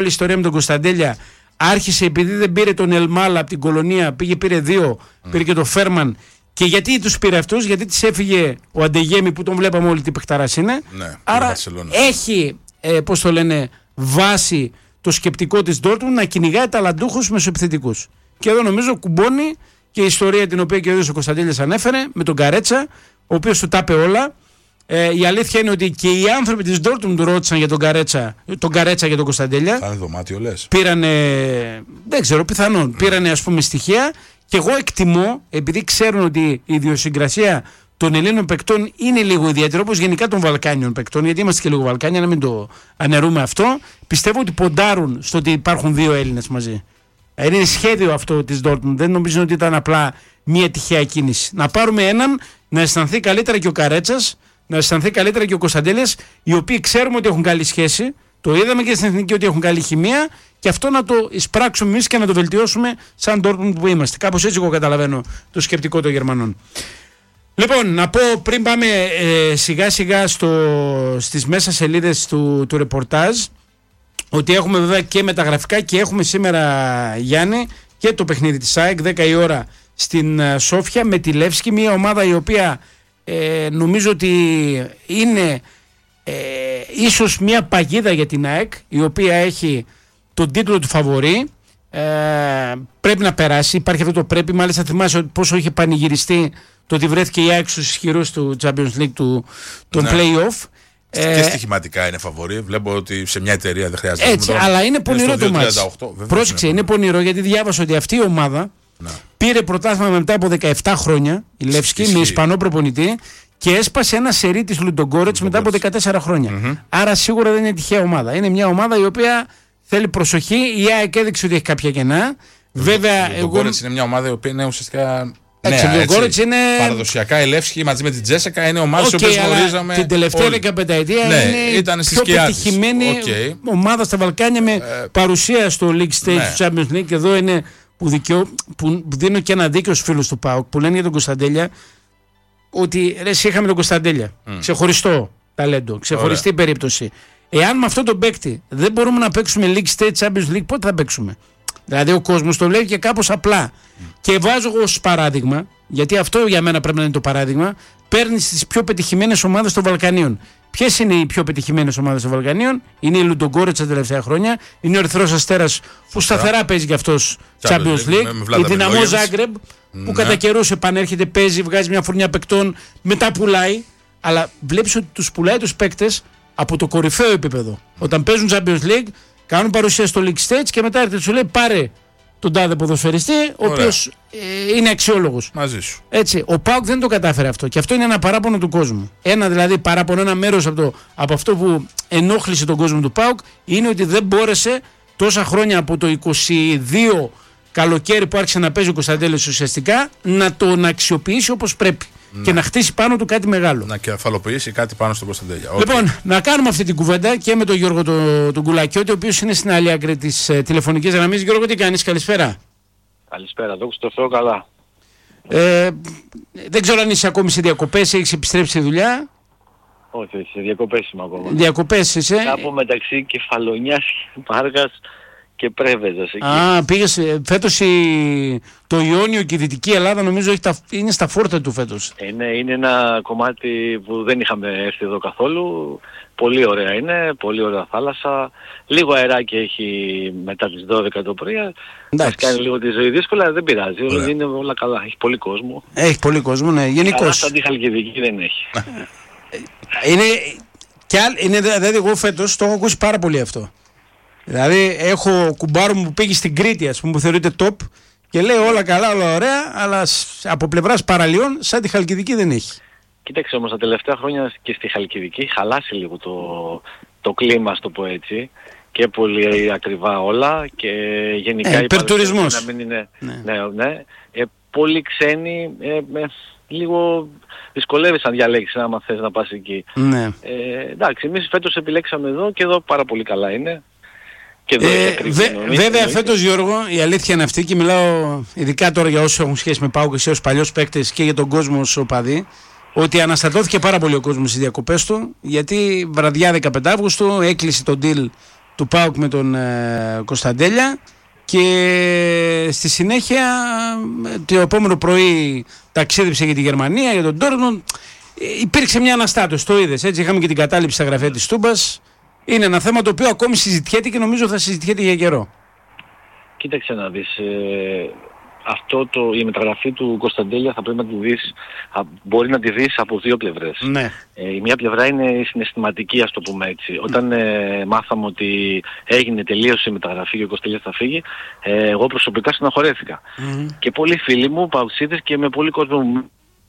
η ιστορία με τον Κωνσταντέλια άρχισε επειδή δεν πήρε τον Ελμάλα από την Κολονία, πήρε 2, πήρε και τον Φέρμαν. Και γιατί τους πήρε αυτούς, γιατί της έφυγε ο Αντεγέμι που τον βλέπαμε όλοι τι παιχταράς είναι. Ναι, άρα έχει, πώς το λένε, βάση το σκεπτικό της Ντόρτμουντ να κυνηγάει ταλαντούχους μεσοεπιθετικούς. Και εδώ νομίζω κουμπώνει και η ιστορία την οποία και ο ίδιος ο Κωνσταντέλιας ανέφερε με τον Καρέτσα, ο οποίος του τα είπε όλα. Η αλήθεια είναι ότι και οι άνθρωποι της Ντόρτμουντ του ρώτησαν για τον Καρέτσα για τον Κωνσταντέλια. Θα είναι δωμάτιο, λες. Πήρανε, δεν ξέρω, πιθανόν. Πήρανε ας πούμε στοιχεία και εγώ εκτιμώ, επειδή ξέρουν ότι η ιδιοσυγκρασία των Ελλήνων παικτών είναι λίγο ιδιαίτερη, όπως γενικά των Βαλκάνιων παικτών, γιατί είμαστε και λίγο Βαλκάνια, να μην το αναιρούμε αυτό. Πιστεύω ότι ποντάρουν στο ότι υπάρχουν 2 Έλληνες μαζί. Είναι σχέδιο αυτό της Dortmund. Δεν νομίζω ότι ήταν απλά μια τυχαία κίνηση. Να πάρουμε έναν, να αισθανθεί καλύτερα και ο Καρέτσας, να αισθανθεί καλύτερα και ο Κωνσταντέλιας, οι οποίοι ξέρουμε ότι έχουν καλή σχέση. Το είδαμε και στην εθνική ότι έχουν καλή χημεία, και αυτό να το εισπράξουμε εμείς και να το βελτιώσουμε σαν Dortmund που είμαστε. Κάπως έτσι εγώ καταλαβαίνω το σκεπτικό των Γερμανών. Λοιπόν, να πω πριν πάμε σιγά σιγά στις μέσα σελίδες του ρεπορτάζ, ότι έχουμε βέβαια και μεταγραφικά και έχουμε σήμερα, Γιάννη, και το παιχνίδι της ΑΕΚ 10 η ώρα στην Σόφια με τη Λεύσκη, μια ομάδα η οποία νομίζω ότι είναι ίσως μια παγίδα για την ΑΕΚ, η οποία έχει τον τίτλο του φαβορί. Πρέπει να περάσει, υπάρχει αυτό το πρέπει. Μάλιστα θυμάσαι πόσο είχε πανηγυριστεί το ότι βρέθηκε η ΑΕΚ στους ισχυρούς του Champions League των play-off. Και στοιχηματικά είναι φαβορί. Βλέπω ότι σε μια εταιρεία δεν χρειάζεται. Έτσι, αλλά είναι πονηρό το μάτς. Πρόσεξε, είναι πονηρό, γιατί διάβασα ότι αυτή η ομάδα πήρε πρωτάθλημα μετά από 17 χρόνια, η Λεύσκη, με Ισπανό προπονητή, και έσπασε ένα σερί της Λουντογκόρετς μετά από 14 χρόνια. Άρα σίγουρα δεν είναι τυχαία ομάδα. Είναι μια ομάδα η οποία θέλει προσοχή. Η ΑΕΚ έδειξε ότι έχει κάποια κενά. Βέβαια, η Λουντογκόρετς είναι μια ομάδα η οποία είναι ουσιαστικά. Είναι... Παραδοσιακά η Λεύσκη μαζί με την Τζέσσεκα είναι ομάδες που γνωρίζαμε. Την τελευταία 15 ετία είναι η πιο πετυχημένη ομάδα στα Βαλκάνια με παρουσία στο League Stage του Champions League. Και εδώ είναι που δίνω και ένα δίκιο στους φίλους του ΠΑΟΚ που λένε για τον Κωνσταντέλια ότι είχαμε τον Κωνσταντέλια. Ξεχωριστό ταλέντο, ξεχωριστή περίπτωση. Εάν με αυτό τον παίκτη δεν μπορούμε να παίξουμε League Stage Champions League, πότε θα παίξουμε? Δηλαδή ο κόσμος το βλέπει και κάπως απλά. Και βάζω εγώ ως παράδειγμα, γιατί αυτό για μένα πρέπει να είναι το παράδειγμα, παίρνεις τις πιο πετυχημένες ομάδες των Βαλκανίων. Ποιες είναι οι πιο πετυχημένες ομάδες των Βαλκανίων? Είναι η Λουντογκόρετς τα τελευταία χρόνια, είναι ο Ερυθρός Αστέρας που σταθερά παίζει και αυτός Champions League, η Δυναμό Ζάγκρεμπ που κατά καιρούς επανέρχεται, παίζει, βγάζει μια φουρνιά παικτών, μετά πουλάει. Αλλά βλέπεις ότι τους πουλάει τους παίκτες από το κορυφαίο επίπεδο. Όταν παίζουν Champions League, κάνουν παρουσία στο League Stage και μετά έρχεται σου λέει πάρε τον τάδε ποδοσφαιριστή, ο οποίος είναι αξιόλογος. Μαζί σου. Έτσι. Ο ΠΑΟΚ δεν το κατάφερε αυτό. Και αυτό είναι ένα παράπονο του κόσμου. Ένα δηλαδή παράπονο, ένα μέρος από αυτό που ενόχλησε τον κόσμο του ΠΑΟΚ είναι ότι δεν μπόρεσε τόσα χρόνια από το 22 καλοκαίρι που άρχισε να παίζει ο Κωνσταντέλης ουσιαστικά να τον αξιοποιήσει όπως πρέπει. Και να χτίσει πάνω του κάτι μεγάλο. Να κεφαλοποιήσει κάτι πάνω στον Κωνσταντέλια. Λοιπόν, να κάνουμε αυτή την κουβέντα και με τον Γιώργο τον Κουλακιώτη, ο οποίος είναι στην άλλη άκρη της τηλεφωνικής γραμμής. Γιώργο, τι κάνεις? Καλησπέρα. Καλησπέρα, δόξα τω Θεώ, καλά. Δεν ξέρω αν είσαι ακόμη σε διακοπές, έχεις επιστρέψει στη δουλειά. Όχι, σε διακοπές είμαι ακόμα. Διακοπές είσαι. Κάπου μεταξύ Κεφαλονιάς, Μάργας και Πρέβεζας. Πήγες φέτος το Ιόνιο και η Δυτική Ελλάδα νομίζω είναι στα φόρτα του φέτος. Είναι ένα κομμάτι που δεν είχαμε έρθει εδώ καθόλου. Πολύ ωραία είναι, πολύ ωραία θάλασσα. Λίγο αεράκι έχει μετά τις 12 το πρωί. Μας κάνει λίγο τη ζωή δύσκολα, αλλά δεν πειράζει. Είναι όλα καλά. Έχει πολύ κόσμο. Έχει πολύ κόσμο, ναι. Γενικώς. Αλλά σαν τη Χαλκιδική δεν έχει. Δηλαδή εγώ φέτος το έχω ακούσει πάρα πολύ αυτό. Δηλαδή έχω κουμπάρο μου που πήγε στην Κρήτη, ας πούμε, που θεωρείται top και λέει όλα καλά, όλα ωραία, αλλά από πλευράς παραλίων σαν τη Χαλκιδική δεν έχει. Κοίταξε όμως τα τελευταία χρόνια και στη Χαλκιδική χαλάσει λίγο το κλίμα, στο πω έτσι, και πολύ ακριβά όλα και γενικά υπερτουρισμός. Να μην είναι, ναι. Πολλοί ξένοι, λίγο δυσκολεύεσαι να διαλέξεις άμα θες να πας εκεί. Ναι. Εντάξει, εμείς φέτος επιλέξαμε εδώ και εδώ πάρα πολύ καλά είναι. Βέβαια φέτος, Γιώργο, η αλήθεια είναι αυτή και μιλάω ειδικά τώρα για όσους έχουν σχέση με ΠΑΟΚ και όσους παλιούς παίκτες και για τον κόσμο ως οπαδί, ότι αναστατώθηκε πάρα πολύ ο κόσμος στις διακοπές του, γιατί βραδιά 15 Αύγουστου έκλεισε τον deal του ΠΑΟΚ με τον Κωνσταντέλια και στη συνέχεια το επόμενο πρωί ταξίδεψε για τη Γερμανία, για τον Ντόρτμουντ. Υπήρξε μια αναστάτωση, το είδες, έτσι, είχαμε και την κατάληψη στα γραφεία της Τούμπας. Είναι ένα θέμα το οποίο ακόμη συζητιέται και νομίζω θα συζητιέται για καιρό. Κοίταξε να δεις, η μεταγραφή του Κωνσταντέλια θα πρέπει να τη δεις, μπορεί να τη δεις από δύο πλευρές. Ναι. Η μία πλευρά είναι η συναισθηματική, ας το πούμε έτσι. Όταν μάθαμε ότι τελείωσε η μεταγραφή και ο Κωνσταντέλιας θα φύγει, εγώ προσωπικά στεναχωρέθηκα. Και πολλοί φίλοι μου, παουξίδες και με πολύ κόσμο μου.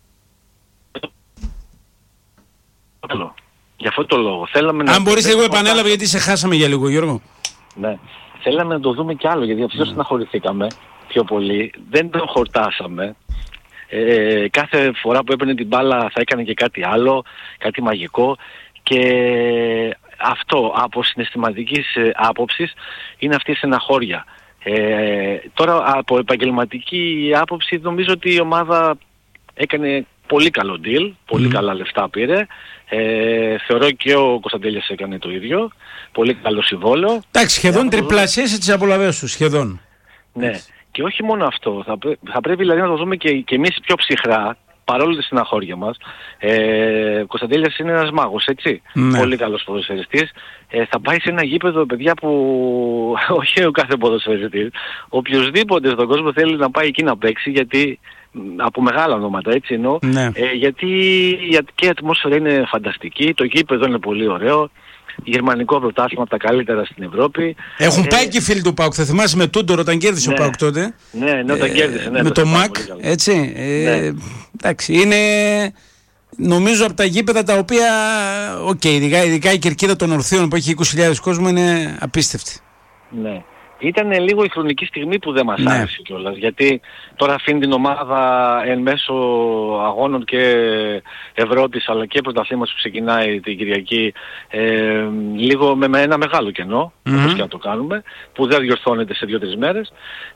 Για αυτό το λόγο. Αν μπορείς λίγο επανέλαβε, γιατί σε χάσαμε για λίγο, Γιώργο. Ναι. Θέλαμε να το δούμε κι άλλο, γιατί αυτό στεναχωρηθήκαμε πιο πολύ. Δεν τον χορτάσαμε. Κάθε φορά που έπαιρνε την μπάλα θα έκανε και κάτι άλλο, κάτι μαγικό. Και αυτό από συναισθηματικής άποψης είναι αυτή η στεναχώρια. Τώρα από επαγγελματική άποψη νομίζω ότι η ομάδα έκανε πολύ καλό deal, πολύ καλά λεφτά πήρε. Θεωρώ και ο Κωνσταντέλιας έκανε το ίδιο. Πολύ καλό συμβόλαιο. Εντάξει, σχεδόν τριπλασίασε τις απολαβές του, σχεδόν. Ναι. Και όχι μόνο αυτό. Θα πρέπει δηλαδή να το δούμε και εμείς πιο ψυχρά, παρόλο τη στεναχώρια μας. Ο Κωνσταντέλιας είναι ένας μάγος, έτσι. Ναι. Πολύ καλός ποδοσφαιριστής. Θα πάει σε ένα γήπεδο, παιδιά, που όχι ο κάθε ποδοσφαιριστής. Οποιοσδήποτε στον κόσμο θέλει να πάει εκεί να παίξει, γιατί από μεγάλα ονόματα, έτσι εννοώ. Ναι. Γιατί και η ατμόσφαιρα είναι φανταστική, το γήπεδο είναι πολύ ωραίο. Γερμανικό πρωτάθλημα από τα καλύτερα στην Ευρώπη. Έχουν πάει και φίλοι του ΠΑΟΚ. Θα θυμάσαι με Τούντορ όταν κέρδισε ο ΠΑΟΚ τότε. Ναι, όταν κέρδισε. Ναι, με το ΜΑΚ, έτσι. Εντάξει, είναι νομίζω από τα γήπεδα τα οποία, ειδικά η κερκίδα των Ορθίων που έχει 20.000 κόσμο είναι απίστευτη. Ναι. Ήταν λίγο η χρονική στιγμή που δεν μας άρεσε κιόλας, γιατί τώρα αφήνει την ομάδα εν μέσω αγώνων και Ευρώπης αλλά και πρωταθλήματος που ξεκινάει την Κυριακή λίγο με ένα μεγάλο κενό, όπως και να το κάνουμε, που δεν διορθώνεται σε 2-3 μέρες.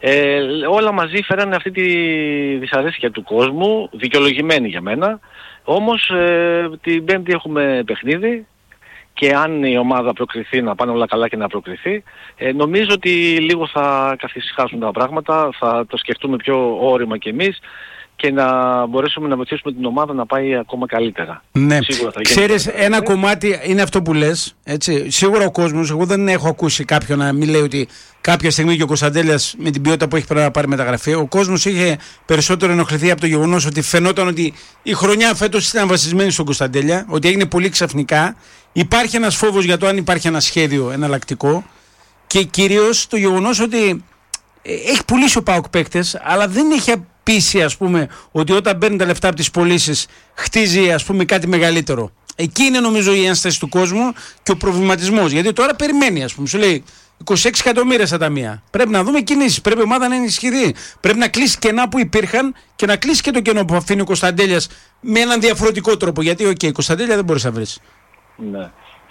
Όλα μαζί φέρανε αυτή τη δυσαρέσκεια του κόσμου, δικαιολογημένη για μένα, όμως την Πέμπτη έχουμε παιχνίδι. Και αν η ομάδα προκριθεί, να πάνε όλα καλά και να προκριθεί, νομίζω ότι λίγο θα καθησυχάσουν τα πράγματα, θα το σκεφτούμε πιο όρημα κι εμείς και να μπορέσουμε να βοηθήσουμε την ομάδα να πάει ακόμα καλύτερα. Ναι, ξέρεις, ένα κομμάτι είναι αυτό που λες, έτσι. Σίγουρα ο κόσμος, εγώ δεν έχω ακούσει κάποιον να μην λέει ότι κάποια στιγμή και ο Κωνσταντέλιας με την ποιότητα που έχει πρέπει να πάρει μεταγραφή. Ο κόσμος είχε περισσότερο ενοχληθεί από το γεγονός ότι φαινόταν ότι η χρονιά φέτος ήταν βασισμένη στον Κωνσταντέλια, ότι έγινε πολύ ξαφνικά. Υπάρχει ένας φόβος για το αν υπάρχει ένα σχέδιο εναλλακτικό και κυρίως το γεγονός ότι έχει πουλήσει ο ΠΑΟΚ παίκτες, αλλά δεν έχει πείσει, ας πούμε, ότι όταν παίρνει τα λεφτά από τις πωλήσεις χτίζει, ας πούμε, κάτι μεγαλύτερο. Εκεί είναι νομίζω η ένσταση του κόσμου και ο προβληματισμός. Γιατί τώρα περιμένει, ας πούμε, σου λέει 26 εκατομμύρια στα ταμεία. Πρέπει να δούμε κινήσεις. Πρέπει η ομάδα να είναι ισχυρή. Πρέπει να κλείσει κενά που υπήρχαν και να κλείσει και το κενό που αφήνει ο Κωνσταντέλιας με έναν διαφορετικό τρόπο. Γιατί, Κωνσταντέλια δεν μπορείς να βρεις. Ναι.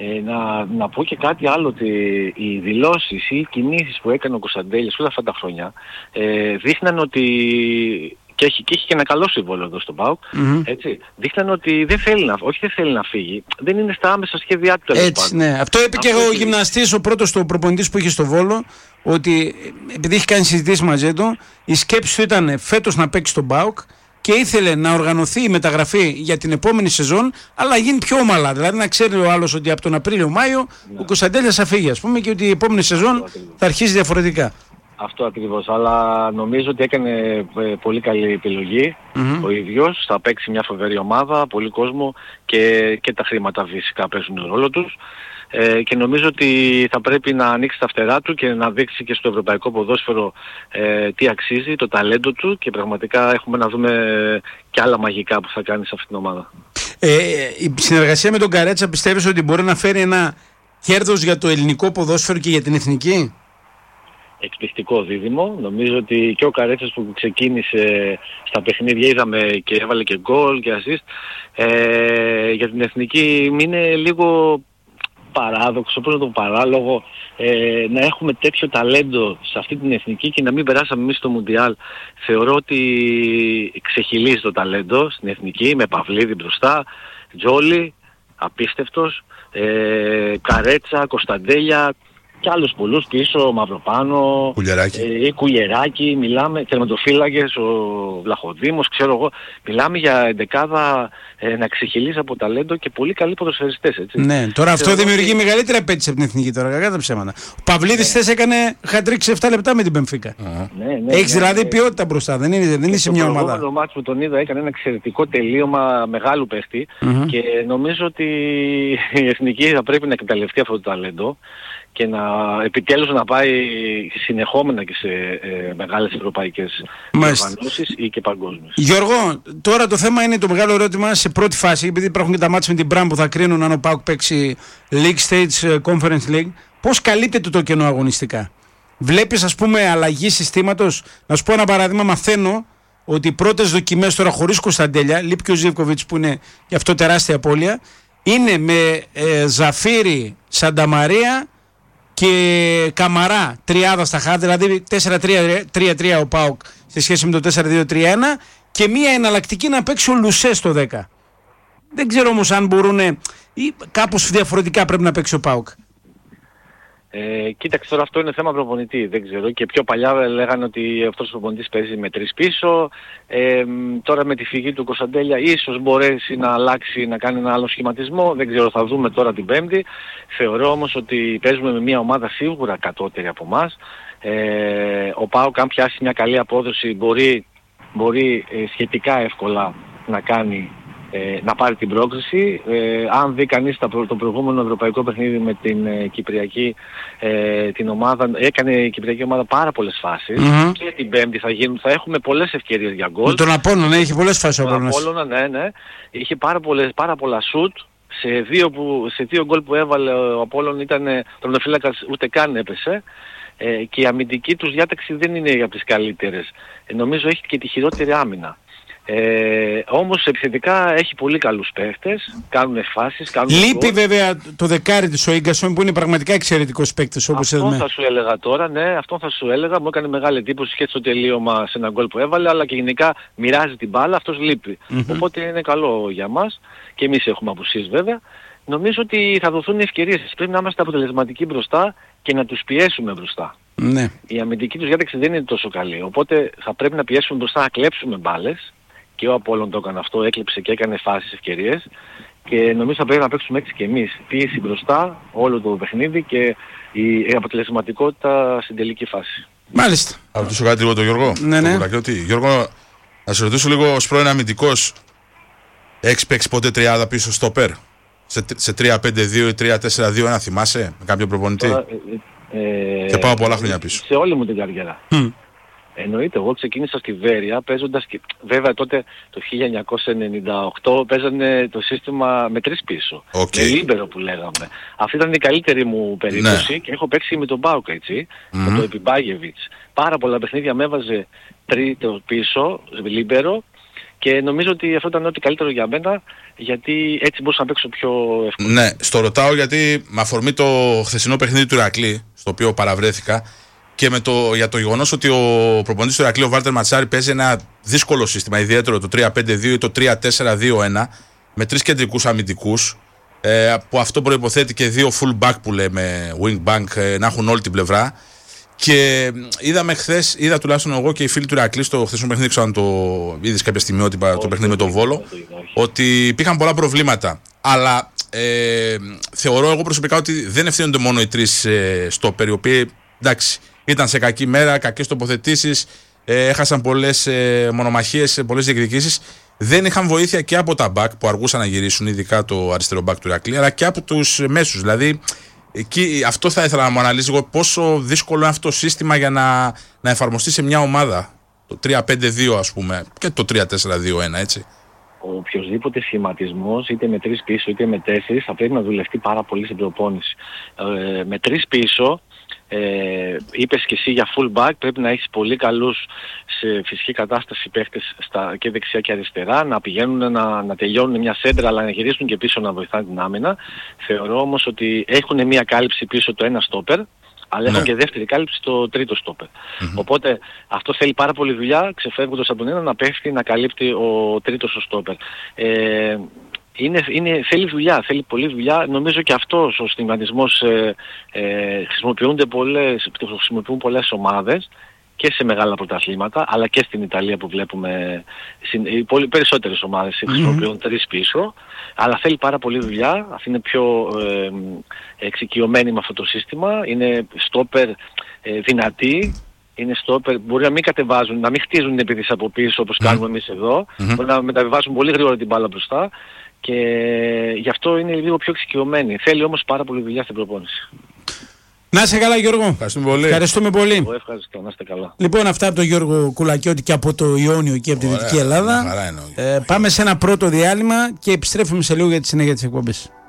Να πω και κάτι άλλο, ότι οι δηλώσεις ή οι κινήσεις που έκανε ο Κωνσταντέλιας όλα αυτά τα χρόνια δείχναν ότι και έχει και ένα καλό συμβόλαιο εδώ στον ΠΑΟΚ, έτσι, δείχναν ότι δεν θέλει να φύγει, δεν είναι στα άμεσα σχέδιά του. Έτσι, ναι. Αυτό είπε και ο γυμναστής, ο πρώτος του προπονητής που είχε στο Βόλο, ότι επειδή έχει κάνει συζητήσεις μαζί του, η σκέψη του ήταν φέτος να παίξει στον ΠΑΟΚ και ήθελε να οργανωθεί η μεταγραφή για την επόμενη σεζόν, αλλά γίνει πιο ομαλά. Δηλαδή να ξέρει ο άλλος ότι από τον Απρίλιο-Μάιο ο Κωνσταντέλιας θα φύγει, ας πούμε, και ότι η επόμενη σεζόν θα αρχίσει διαφορετικά. Αυτό ακριβώς, αλλά νομίζω ότι έκανε πολύ καλή επιλογή ο ίδιος. Θα παίξει μια φοβερή ομάδα, πολύ κόσμο και τα χρήματα φυσικά παίζουν τον ρόλο τους. Και νομίζω ότι θα πρέπει να ανοίξει τα φτερά του και να δείξει και στο ευρωπαϊκό ποδόσφαιρο τι αξίζει, το ταλέντο του, και πραγματικά έχουμε να δούμε και άλλα μαγικά που θα κάνει σε αυτήν την ομάδα. Η συνεργασία με τον Καρέτσα πιστεύεις ότι μπορεί να φέρει ένα κέρδος για το ελληνικό ποδόσφαιρο και για την εθνική? Εκπληκτικό δίδυμο. Νομίζω ότι και ο Καρέτσας που ξεκίνησε στα παιχνίδια, είδαμε και έβαλε και γκολ και assist, για την εθνική είναι λίγο παράδοξο, πώς να το παράλογο, να έχουμε τέτοιο ταλέντο σε αυτή την εθνική και να μην περάσαμε εμείς στο Μουντιάλ. Θεωρώ ότι ξεχυλίζει το ταλέντο στην εθνική, με Παυλίδη μπροστά, Τζόλι, απίστευτος, Καρέτσα, Κωνσταντέλια, και άλλους πολλούς πίσω, Μαυροπάνο, ή Κουλιεράκη, μιλάμε, τερματοφύλακες, ο Βλαχοδήμος, ξέρω εγώ, μιλάμε για εντεκάδα να ξεχυλίζει από ταλέντο και πολύ καλοί ποδοσφαιριστές, έτσι. Ναι, τώρα αυτό δημιουργεί μεγαλύτερη απέτηση από την εθνική τώρα, κακά τα ψέματα. Ο Παυλίδης χθες έκανε χατρίκ σε 7 λεπτά με την Μπενφίκα. Έχεις δηλαδή ποιότητα μπροστά, δεν είσαι μια ομάδα. Το προηγούμενο μάτς που τον είδα έκανε ένα εξαιρετικό τελείωμα μεγάλου παίχτη και νομίζω ότι η εθνική θα πρέπει να εκμεταλλευτεί αυτό το ταλέντο και επιτέλους να πάει συνεχόμενα και σε μεγάλες ευρωπαϊκές οργανώσεις ή και παγκόσμιες. Γιώργο, τώρα το θέμα είναι το μεγάλο ερώτημα σε πρώτη φάση, επειδή υπάρχουν και τα μάτς με την Μπραμ που θα κρίνουν αν ο ΠΑΟΚ παίξει League Stage, Conference League. Πώς καλύπτεται το κενό αγωνιστικά? Βλέπεις, ας πούμε, αλλαγή συστήματος? Να σου πω ένα παράδειγμα, μαθαίνω ότι οι πρώτες δοκιμές τώρα χωρίς Κωνσταντέλια, λείπει και ο Ζίβκοβιτς που είναι γι' αυτό τεράστια απώλεια, είναι με Ζαφίρι, Σανταμαρία και Καμαρά τριάδα στα χάρτη, δηλαδή 4-3-3 ο ΠΑΟΚ σε σχέση με το 4-2-3-1 και μία εναλλακτική να παίξει ο Λουσέ στο 10. Δεν ξέρω όμως αν μπορούν ή κάπως διαφορετικά πρέπει να παίξει ο ΠΑΟΚ. Κοίταξε, τώρα αυτό είναι θέμα προπονητή, δεν ξέρω. Και πιο παλιά λέγανε ότι αυτός ο προπονητής παίζει με 3 πίσω. Τώρα με τη φυγή του Κωνσταντέλια ίσως μπορέσει να αλλάξει, να κάνει ένα άλλο σχηματισμό. Δεν ξέρω, θα δούμε τώρα την Πέμπτη. Θεωρώ όμως ότι παίζουμε με μια ομάδα σίγουρα κατώτερη από εμάς. Ο ΠΑΟΚ αν πιάσει μια καλή απόδοση μπορεί σχετικά εύκολα να κάνει, να πάρει την πρόκριση. Αν δει κανείς το προηγούμενο ευρωπαϊκό παιχνίδι με την Κυπριακή την ομάδα, έκανε η Κυπριακή ομάδα πάρα πολλές φάσεις και την Πέμπτη θα έχουμε πολλές ευκαιρίες για γκολ. Με τον Απόλλωνα είχε πολλές φάσεις ο Απόλλωνα. Ναι. Είχε πάρα πολλά σουτ. Σε δύο γκολ που έβαλε ο Απόλλων ήταν τερματοφύλακας, ούτε καν έπεσε. Και η αμυντική τους διάταξη δεν είναι από τις καλύτερες. Νομίζω έχει και τη χειρότερη άμυνα. Όμως επιθετικά έχει πολύ καλούς παίχτες, κάνουν φάσεις, Λείπει βέβαια το δεκάρι της ο Ίγκασον που είναι πραγματικά εξαιρετικός παίκτης όπως αυτό θα σου έλεγα τώρα, ναι, αυτό θα σου έλεγα, μου έκανε μεγάλη εντύπωση και στο τελείωμα σε ένα γκολ που έβαλε, αλλά και γενικά μοιράζει την μπάλα, αυτός λείπει. Οπότε είναι καλό για μας και εμείς έχουμε απουσίες βέβαια. Νομίζω ότι θα δοθούν ευκαιρίες, πρέπει να είμαστε αποτελεσματικοί μπροστά και να τους πιέσουμε μπροστά. Ναι. Η αμυντική τους διάταξη δεν είναι τόσο καλή, οπότε θα πρέπει να πιέσουμε μπροστά, να κλέψουμε μπάλες. Και ο Απόλλων το έκανε αυτό, έκλειψε και έκανε φάσεις, ευκαιρίες και νομίζω θα πρέπει να παίξουμε έτσι και εμείς. Πίεση μπροστά, όλο το παιχνίδι και η αποτελεσματικότητα στην τελική φάση. Μάλιστα. Θα ρωτήσω κάτι λίγο τον Γιώργο. Ναι. Γιώργο, να σε ρωτήσω λίγο ως πρώην αμυντικός, έχεις παίξει ποτέ τριάδα πίσω στο ΠΕΡ? Σε 3-5-2 ή 3-4-2, να θυμάσαι με κάποιο προπονητή? Και πάω πολλά χρόνια πίσω. Σε όλη μου την καριέρα. Εννοείται, εγώ ξεκίνησα στη Βέρεια παίζοντας και βέβαια τότε το 1998 παίζανε το σύστημα με 3 πίσω. Με λίμπερο που λέγαμε. Αυτή ήταν η καλύτερη μου περίπτωση και έχω παίξει με τον ΠΑΟΚ έτσι, με τον Επιμπάγεβιτς. Πάρα πολλά παιχνίδια με έβαζε τρίτο πίσω, λίμπερο και νομίζω ότι αυτό ήταν ό,τι καλύτερο για μένα γιατί έτσι μπορούσα να παίξω πιο εύκολα. Ναι, στο ρωτάω γιατί με αφορμή το χθεσινό παιχνίδι του Ηρακλή, στο οποίο παραβρέθηκα, και για το γεγονός ότι ο προπονητής του Ηρακλή, ο Βάλτερ Ματσάρη, παίζει ένα δύσκολο σύστημα, ιδιαίτερο το 3-5-2 ή το 3-4-2-1, με 3 κεντρικούς αμυντικούς, που αυτό προϋποθέτει και 2 full back που λέμε, wing back, να έχουν όλη την πλευρά. Και είδα τουλάχιστον εγώ και οι φίλοι του Ηρακλή στο χθεσινό παιχνίδι, ξέρω αν το είδες κάποια στιγμιότυπα, το παιχνίδι με τον Βόλο, ότι υπήρχαν πολλά προβλήματα. Αλλά θεωρώ εγώ προσωπικά ότι δεν ευθύνονται μόνο οι 3 στόπερ, οι οποίοι εντάξει, ήταν σε κακή μέρα, κακές τοποθετήσεις, έχασαν πολλές μονομαχίες, πολλές διεκδικήσεις. Δεν είχαν βοήθεια και από τα back που αργούσαν να γυρίσουν, ειδικά το αριστερό back του Ηρακλή, αλλά και από τους μέσους. Δηλαδή, εκεί, αυτό θα ήθελα να μου αναλύσει λίγο πόσο δύσκολο είναι αυτό το σύστημα για να εφαρμοστεί σε μια ομάδα. Το 3-5-2 ας πούμε και το 3-4-2-1, έτσι. Ο οποιοσδήποτε σχηματισμός, είτε με 3 πίσω είτε με 4, θα πρέπει να δουλευτεί πάρα πολύ στην προπόνηση. Με 3 πίσω, είπες και εσύ για full back, πρέπει να έχεις πολύ καλούς σε φυσική κατάσταση παίχτες και δεξιά και αριστερά, να πηγαίνουν να τελειώνουν μια σέντρα αλλά να γυρίσουν και πίσω να βοηθάνε την άμυνα. Θεωρώ όμως ότι έχουν μια κάλυψη πίσω το ένα στόπερ, αλλά έχουν και δεύτερη κάλυψη το τρίτο στόπερ. Οπότε αυτό θέλει πάρα πολύ δουλειά, ξεφεύγοντας από τον ένα να πέφτει να καλύπτει ο τρίτος ο στόπερ. Θέλει δουλειά, θέλει πολλή δουλειά. Νομίζω και αυτός ο στιγματισμός χρησιμοποιούν πολλές ομάδες και σε μεγάλα πρωταθλήματα, αλλά και στην Ιταλία που βλέπουμε οι περισσότερες ομάδες χρησιμοποιούν 3 πίσω, αλλά θέλει πάρα πολλή δουλειά. Αυτή είναι πιο εξοικειωμένη με αυτό το σύστημα, είναι στόπερ δυνατή. Είναι στόπερ, μπορεί να μην κατεβάζουν, να μην χτίζουν την επίθεση από πίσω όπως κάνουμε εμείς εδώ, μπορεί να μεταβιβάσουν πολύ γρήγορα την μπάλα μπροστά και γι' αυτό είναι λίγο πιο εξοικειωμένοι. Θέλει όμως πάρα πολύ δουλειά στην προπόνηση. Να είσαι καλά, Γιώργο. Ευχαριστούμε πολύ. Εγώ ευχαριστώ, να είστε καλά. Λοιπόν, αυτά από τον Γιώργο Κουλακιώτη και από το Ιόνιο και από τη Δυτική Ελλάδα. Πάμε σε ένα πρώτο διάλειμμα και επιστρέφουμε σε λίγο για τη συνέχεια της εκπομπής.